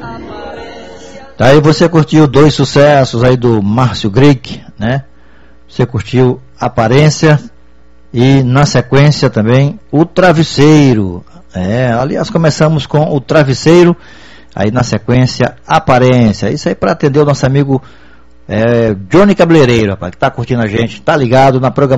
Aí você curtiu dois sucessos aí do Márcio Greig, né? Você curtiu Aparência e na sequência também O Travesseiro. Aliás, começamos com O Travesseiro, aí na sequência Aparência. Isso aí para atender o nosso amigo Johnny Cabeleireiro, rapaz, que tá curtindo a gente, tá ligado na programação